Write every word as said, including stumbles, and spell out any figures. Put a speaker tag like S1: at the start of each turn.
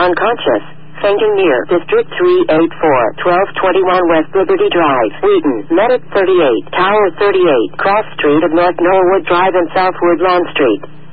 S1: unconscious. Fainting near District three eighty-four, twelve twenty-one West Liberty Drive, Wheaton. Medic thirty-eight, Tower thirty-eight, Cross Street of North Norwood Drive and South Woodlawn Street.